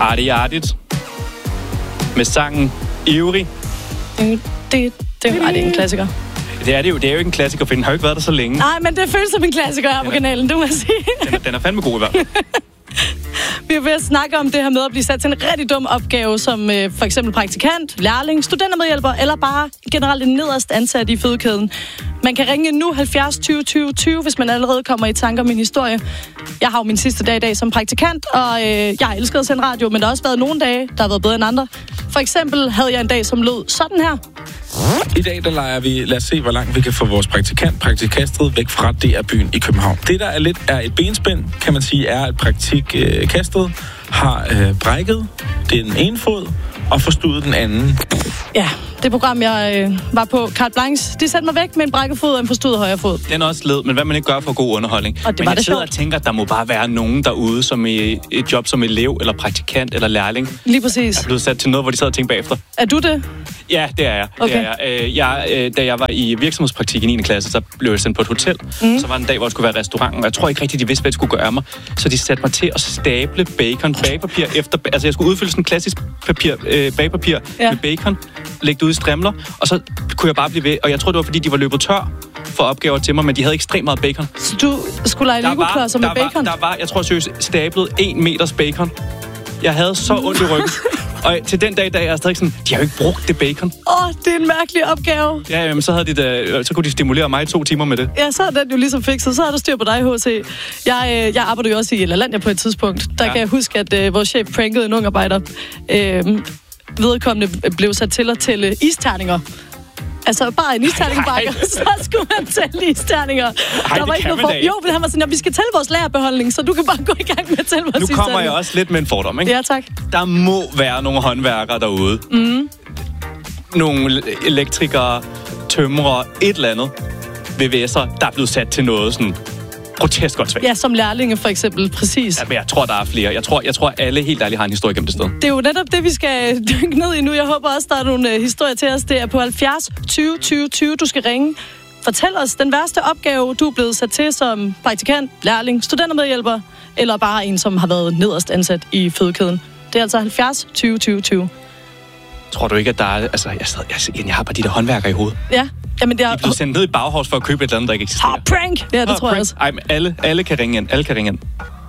Artie Artit med sangen Ivrig. Det er en klassiker. Det er jo ikke en klassiker, for den har jo ikke været der så længe. Nej, men det føles som en klassiker her på kanalen, det må jeg sige. Den er fandme god i hvert fald. Vi er ved at snakke om det her med at blive sat til en rigtig dum opgave, som for eksempel praktikant, lærling, studentermedhjælper, eller bare generelt en nederst ansat i fødekæden. Man kan ringe nu 70 20 20 20, hvis man allerede kommer i tanker om min historie. Jeg har jo min sidste dag i dag som praktikant, og jeg har elsket at sende radio, men der har også været nogle dage, der har været bedre end andre. For eksempel havde jeg en dag, som lød sådan her. I dag der leger vi, lad os se, hvor langt vi kan få vores praktikkastet væk fra DR-byen i København. Det, der er et benspænd, kan man sige, er, at praktikkastet har brækket den ene fod og forstudet den anden. Ja, det program, jeg var på, Carte Blanche, de satte mig væk med en brækket fod og en forstudet højre fod. Den er også led, men hvad man ikke gør for god underholdning. Og det men var jeg det sidder sjovt. og tænker, at der må bare være nogen derude, som i et job som elev, eller praktikant, eller lærling, Lige præcis. er blevet sat til noget, hvor de sad og tænkte bagefter. Er du det? Ja, det er jeg. Okay. Det er jeg. Da jeg var i virksomhedspraktik i 9. klasse, så blev jeg sendt på et hotel. Så var en dag, hvor det skulle være restaurant, og jeg tror ikke rigtig, de vidste, hvad de skulle gøre mig. Så de satte mig til at stable bagpapir efter... Altså, jeg skulle udfylde sådan en klassisk bagpapir med bacon, lægge det ud i strimler, og så kunne jeg bare blive ved. Og jeg tror, det var, fordi de var løbet tør for opgaver til mig, men de havde ekstremt meget bacon. Så du skulle lege Lego-klodser med bacon? Der var, jeg tror seriøst, stablet 1 meters bacon. Jeg havde så ondt i ryggen. Og til den dag, er jeg stadig sådan, de har jo ikke brugt det bacon. Det er en mærkelig opgave. Ja, men så kunne de stimulere mig i 2 timer med det. Ja, så er den jo ligesom fikset. Så har du styr på dig, HC. Jeg arbejdede jo også i LaLandia på et tidspunkt. Der kan jeg huske, at vores chef prankede en ung arbejder. Vedkommende blev sat til at tælle isterninger. Altså bare en isterningebakke, så skulle man tælle isterninger. Der var ikke noget jo, men han var sådan, vi skal tælle vores lagerbeholdning, så du kan bare gå i gang med at tælle vores isterninger. Nu kommer jeg også lidt med en fordom, ikke? Ja, tak. Der må være nogle håndværkere derude. Nogle elektrikere, tømrere, et eller andet VVS'er, der er blevet sat til noget sådan grotesk godt svagt. Ja, som lærlinge for eksempel, præcis. Ja, men jeg tror, der er flere. Jeg tror alle helt ærligt har en historie gennem det sted. Det er jo netop det, vi skal dykke ned i nu. Jeg håber også, der er nogle historier til os. Det er på 70 20 20 20, du skal ringe. Fortæl os den værste opgave, du er blevet sat til som praktikant, lærling, studentermedhjælper, eller bare en, som har været nederst ansat i fødekæden. Det er altså 70 20 20 20. Tror du ikke, at der er... Altså, jeg har bare de der håndværkere i hovedet. Ja. Jamen, det er... De er blevet sendt ned i Bauhaus for at købe et eller andet, der ikke eksisterer. Prank! Ja, det tror jeg også. Ej, men alle kan ringe ind. Alle kan ringe ind.